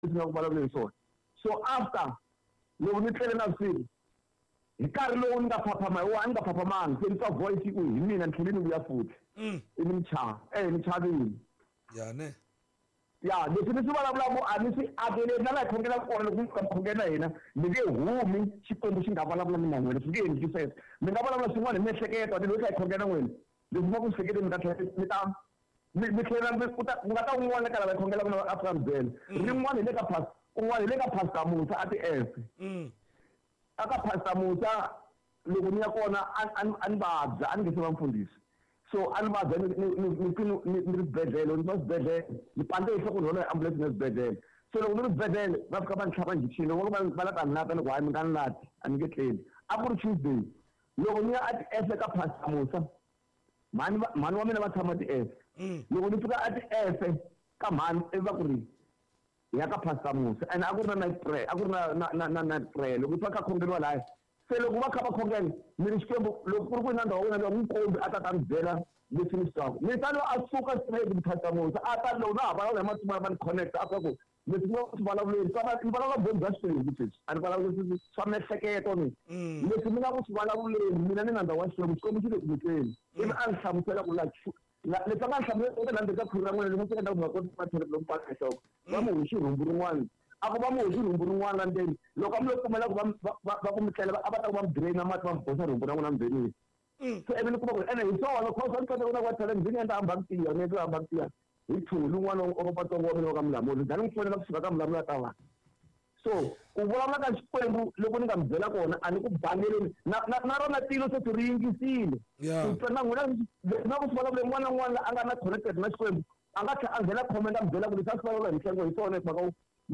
sinokubaluleka isona. So after lo nihlele nakusini ikarhi lowu ningaphaphama senisa voice ku yimina nihlelini ukuya futhi nimchabile ne ya leswi ni swi vulavulaka anisi akele na la khongela kona loko mi khongela hina mi nge humi xikwembu xi nga vulavula mina n'wina swi nge endli sweswo mi nga vulavula swin'wana hi miehleketo ni loko hi khongela n'wina leswi ma ku hleketeni mi tlhela mi nga ta un'wana ka lava khongela kuna Afrika Dzonga rin'wana hi le ka un'wana hi le ka Pastor Musa a ti-F aka Pastor Musa loko ni ya kona a ni vabya a ni nge se va mfundhisi so a ni vabya ni ri xibedhlele ni xibedhlele ni pande enhlokweni wona ambulance ni xibedhlele so loko ni ri xibedhlele va fika va ni tlhava injection loko va la ta ni lata loko hayi mi nga ni lati a ni nge tleli a ku ri Tuesday loko ni ya a ti-F eka Pastor Musa mhani wa mina va tshama ti-F loko ni fika a ti-F ka mhani iva ku ri ya ka Pastor Musa and a ku ri na night prayer a ku ri na night prayer loko fika ka khongeriwa laha se loko va kha va khongela mi ri xikwembu loko ku ri ku na ndhawu wena loko n'wikombi a ta ta ni byela leswi ni swi twaka mi ta lo a suka straight ku Pastor Musa a ta loko na ha vulavula hi matsuma va ni connect a swa ku leswi ni swi vulavuleni ni vulavula boni bya xikwembu sweswi a ni vulavula leswi swa miehleketo leswi mi nga ku swi vulavuleni mina ni na ndhawu wa xikwembu xi le ku miteni ivi a ni hlamusela ku leswi a nga hlamusela na ndzi ka khuri ra n'wina loko sekenda ku nga koti mathele lomu paka nhloko va mu hoxi rhumbu rin'wana a ku va mu hoxi rhumbu rin'wana la ndzeni loko a mi lo kumela ku va ku mi tlela a va ta ku va mi draina mati va mi boxa rhumbu ra n'wina mbenini so ivi ni kuma ku ene hi swona cause a ni kota ku na ku va tlela ndzi ni endla hamba ku tiya ni hamba ku tiya hi thuli un'wana o patsongo wa mina wa ka Mulamuli ndzi ni fonela kusuka ka Mulamuli ta vanhu so ku vulavula ka xikwembu loko ni nga mi byela kona a ni ku bangeleni na rona tilo se ti ri yingisile na n'wina na ku swi vulavula n'wana na n'wana a nga na connected na xikwembu a nga tlhela a nghena comment a mi byela ku leswi a swi vulavula hi ntsengo hi swona mhaka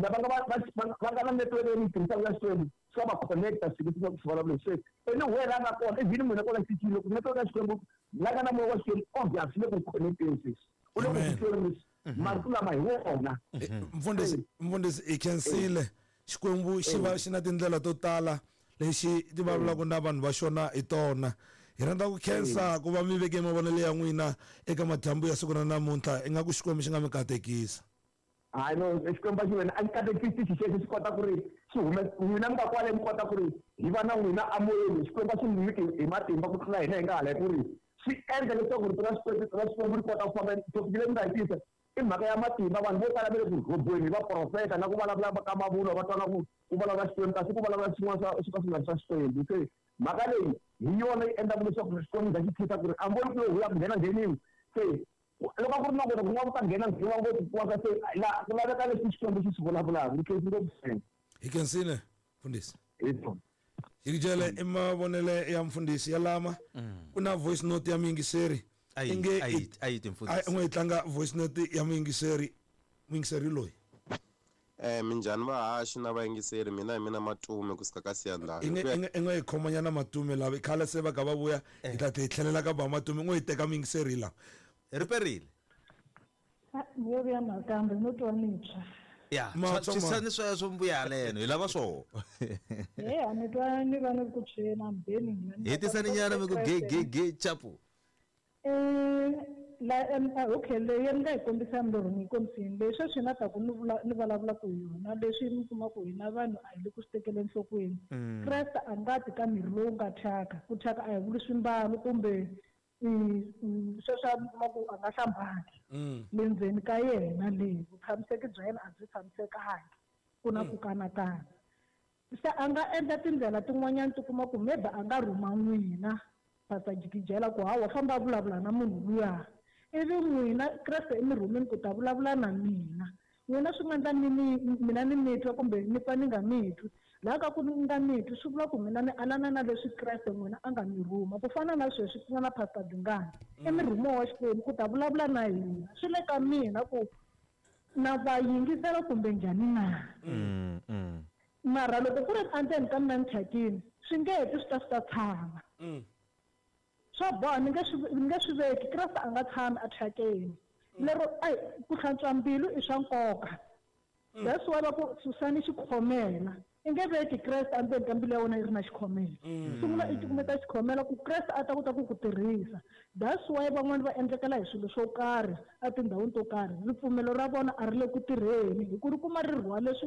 va nga na network leyi tirhisaka ya xikwembu swa va connecta swilo swi swi vulavula sweswi anyway la nga kona evhini mina kona xitile loko network ya xikwembu la nga na moya wa xikwembu obviously le ku connecteni sweswi u le ku xikwembu marito lama hi wona mfundhisi i khensile xikwembu xi va xi na tindlela to tala lexi ti vulavulaka na vanhu va xona hi tona hi rhandza ku khensa ku va mi veke mavonelo ya n'wina eka madyambu ya siku na namuntlha ingaku xikwembu xi nga mi katekisa hayi no xikwembu xi wena a ni katekisi xi kota ku ri xi n'wina mi nga kwale mi kota ku ri hi va na n'wina amoyeni xikwembu xi mi nyiki hi matimba ku tlula hina hi nga hala ku ri swi endla leswaku ri xikwembu ri kota ku famba tofikile mi nga hetisa i mhaka ya matimba vanhu vo tala va le ku rhobweni va profeta na ku vulavula ka mavunwa va twana ku vulavula xikwembu kasi ku vulavula swin'wana swo ka swi nga ri swa xikwembu se mhaka leyi hi yona yi endlaka leswaku xikwembu xa xi tshika ku ri a mboni ku lo ya ku nghena nghenini se loko a ku ri na kona ku nga ku ta nghena ngheniwa ngopfu kuwaka se ku laveka leswi xikwembu xi swi vulavulaka ni khensile ku senga hi khensile mfundhisi hi ku byele i mavonele ya mfundhisi ya lama ku na voice note ya muyingiseri ayiti mfundhisi n'wi tlanga voice note ya muyingiseri loyi minjhani vahaxi na vayingiseri mina hi mina Matume kusuka ka Siyandla i nga hi khomanyana Matume lava khale se va ka va vuya hi ta hi tlhelela ka ba Matume n'wi hi teka muyingiseri la riperile yo ya makambe no twa nitwa ya swisani sweswo mbuyaleno hi lava swo a ni twa ni va ni ku tshena mbeni hetisani nyana mi ku ge chapu okay leyi ni nga yi kombisa milorho ni yi kombisini leswi swi nga ta ku ni vulavula ku yona leswi mi kuma ku hina vanhu a hi le ku swi tekela enhlokweni Kreste a nga ti ka miri lowu nga thyaka ku thyaka a hi vuli swimbalo kumbe sweswa kuma ku a nga hlambaki le ndzeni ka yena leyi vutshamiseki bya yena a byi tshamisekangi ku na ku kanakana se a nga endla tindlela tin'wanyana ti kuma ku maybe a nga rhuma n'wina Pastor Jikijela ku hawa famba vulavula na munhu luya ivi n'wina Kreste i mi rhumeni ku ta vulavula na mina n'wina swi nga endla mina ni mitwa kumbe ni pfa ni nga mitwi laha ka ku ni nga mitwi swi vula ku mina ni alana na leswi Kreste n'wina a nga mi rhuma ku fana na sweswi ku nga na Pastor Dingani i mi rhumo wa Xikwembu ku ta vulavula na hina swi le ka mina ku na va yingisela kumbe njhani na mara loko ku ri endzeni ka mina ni thyakini swi nge heti swi ta tshama swa boha ni nge swi veki Kreste a nga tshami a thyakeni lero ku hlantswa mbilu i swa nkoka that's why va ku susani xikhomela i nge veki kreste endzeni ka mbilu ya wena yi ri na xikhomelo sungula i tikumeta xikhomela ku kreste a ta kota ku ku tirhisa. That's why van'wani va endlekela hi swilo swo karhi etindhawini to karhi ripfumelo ra vona a ri le ku tirheni hi ku ri kuma ri rhwale